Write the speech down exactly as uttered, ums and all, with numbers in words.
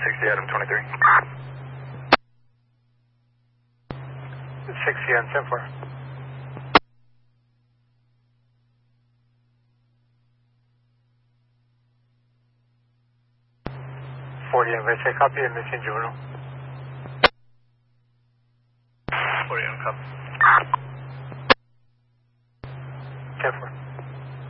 sixty Adam twenty-three. sixty on ten four. forty on Vecchia, copy, and missing juvenile. forty on copy. ten four.